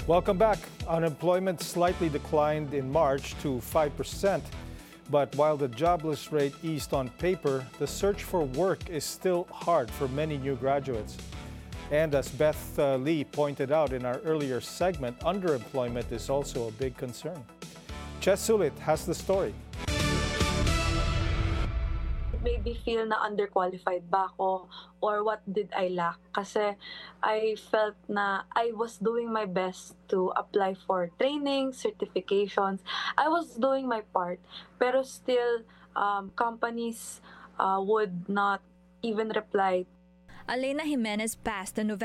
Welcome back. Unemployment slightly declined in March to 5%. But while the jobless rate eased on paper, the search for work is still hard for many new graduates. And as Beth Lee pointed out in our earlier segment, underemployment is also a big concern. Ches Sulit has the story. Maybe feel na underqualified ba ako or what did I lack? Kasi I felt na I was doing my best to apply for training, certifications. I was doing my part, pero still companies would not even reply. Alena Jimenez passed the November